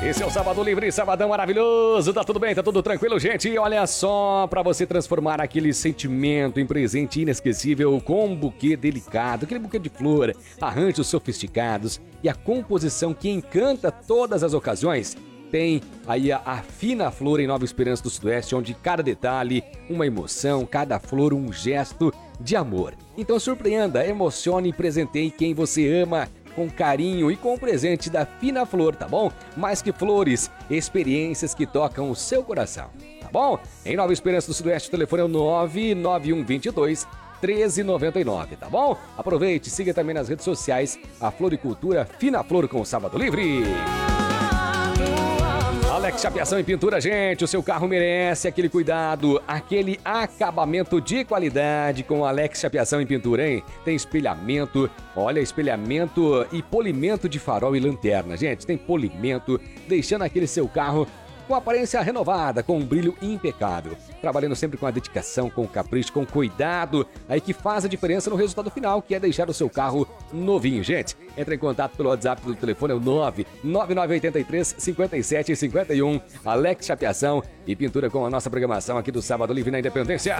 Esse é o Sábado Livre, sabadão maravilhoso, tá tudo bem, tá tudo tranquilo, gente? E olha só, pra você transformar aquele sentimento em presente inesquecível com um buquê delicado, aquele buquê de flor, arranjos sofisticados e a composição que encanta todas as ocasiões, tem aí a Fina Flor em Nova Esperança do Sudoeste, onde cada detalhe, uma emoção, cada flor, um gesto de amor. Então surpreenda, emocione e presenteie quem você ama com carinho e com o presente da Fina Flor, tá bom? Mais que flores, experiências que tocam o seu coração, tá bom? Em Nova Esperança do Sudoeste, o telefone é o 99122 1399, tá bom? Aproveite, siga também nas redes sociais a Floricultura Fina Flor com o Sábado Livre. Alex Chapeação em Pintura, gente, o seu carro merece aquele cuidado, aquele acabamento de qualidade com Alex Chapeação em Pintura, hein? Tem espelhamento, olha, espelhamento e polimento de farol e lanterna, gente, tem polimento, deixando aquele seu carro com aparência renovada, com um brilho impecável. Trabalhando sempre com a dedicação, com capricho, com cuidado, aí que faz a diferença no resultado final, que é deixar o seu carro novinho, gente. Entre em contato pelo WhatsApp do telefone, é o 99983-5751. Alex Chapeação e Pintura com a nossa programação aqui do Sábado Livre na Independência.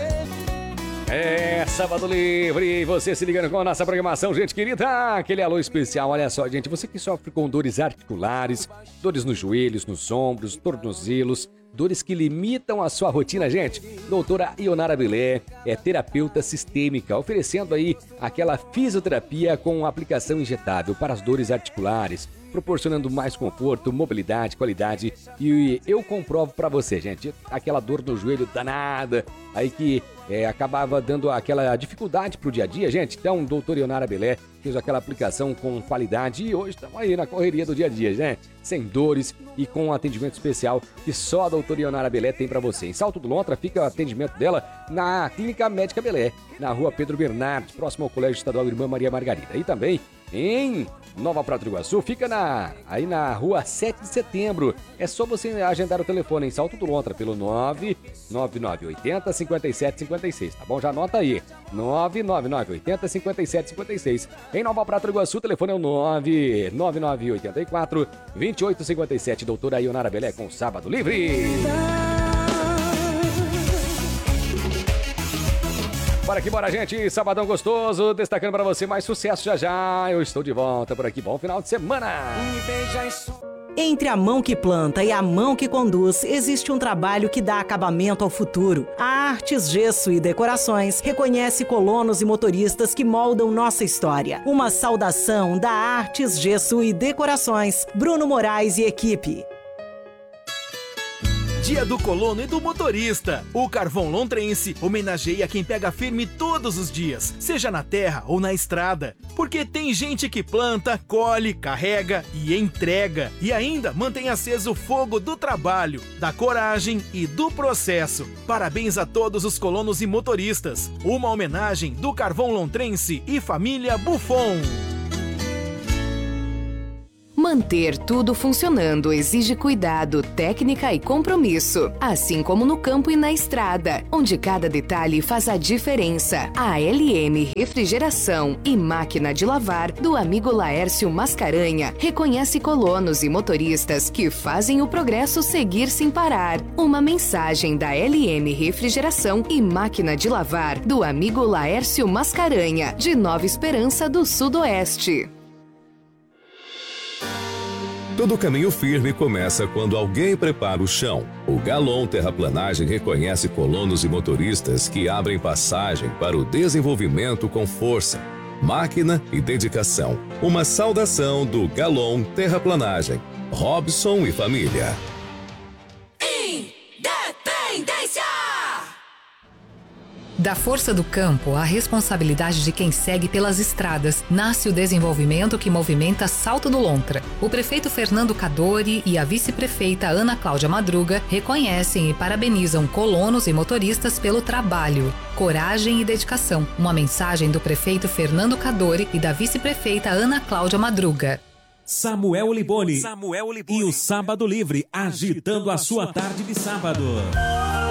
É, Sábado Livre, você se ligando com a nossa programação, gente querida, aquele alô especial, olha só, gente, você que sofre com dores articulares, dores nos joelhos, nos ombros, tornozelos, dores que limitam a sua rotina, gente, doutora Ionara Belé é terapeuta sistêmica, oferecendo aí aquela fisioterapia com aplicação injetável para as dores articulares, proporcionando mais conforto, mobilidade, qualidade, e eu comprovo pra você, gente, aquela dor no joelho danada, aí que acabava dando aquela dificuldade pro dia a dia, gente. Então, doutor Ionara Belé fez aquela aplicação com qualidade e hoje estamos aí na correria do dia a dia, gente, sem dores e com um atendimento especial que só a doutora Ionara Belé tem pra você. Em Salto do Lontra fica o atendimento dela na Clínica Médica Belé, na rua Pedro Bernardes, próximo ao Colégio Estadual Irmã Maria Margarida. E também em Nova Prata do Iguaçu, fica aí na rua 7 de setembro. É só você agendar o telefone em Salto do Lontra pelo 99980-5756, tá bom? Já anota aí, 99980-5756. Em Nova Prata do Iguaçu, o telefone é o 99984-2857. Doutora Ionara Belé com Sábado Livre. Bora que bora, gente, sabadão gostoso, destacando pra você mais sucesso já já, eu estou de volta por aqui, bom final de semana! Entre a mão que planta e a mão que conduz, existe um trabalho que dá acabamento ao futuro. A Artes Gesso e Decorações reconhece colonos e motoristas que moldam nossa história. Uma saudação da Artes Gesso e Decorações, Bruno Moraes e equipe. Dia do colono e do motorista. O Carvão Lontrense homenageia quem pega firme todos os dias, seja na terra ou na estrada. Porque tem gente que planta, colhe, carrega e entrega. E ainda mantém aceso o fogo do trabalho, da coragem e do processo. Parabéns a todos os colonos e motoristas. Uma homenagem do Carvão Lontrense e família Buffon. Manter tudo funcionando exige cuidado, técnica e compromisso, assim como no campo e na estrada, onde cada detalhe faz a diferença. A LM Refrigeração e Máquina de Lavar do amigo Laércio Mascarenha reconhece colonos e motoristas que fazem o progresso seguir sem parar. Uma mensagem da LM Refrigeração e Máquina de Lavar do amigo Laércio Mascarenha, de Nova Esperança do Sudoeste. Todo caminho firme começa quando alguém prepara o chão. O Galon Terraplanagem reconhece colonos e motoristas que abrem passagem para o desenvolvimento com força, máquina e dedicação. Uma saudação do Galon Terraplanagem. Robson e família. Independência! Da força do campo à responsabilidade de quem segue pelas estradas, nasce o desenvolvimento que movimenta Salto do Lontra. O prefeito Fernando Cadori e a vice-prefeita Ana Cláudia Madruga reconhecem e parabenizam colonos e motoristas pelo trabalho, coragem e dedicação. Uma mensagem do prefeito Fernando Cadori e da vice-prefeita Ana Cláudia Madruga. Samuel Liboni e o Sábado Livre, agitando a sua tarde de sábado.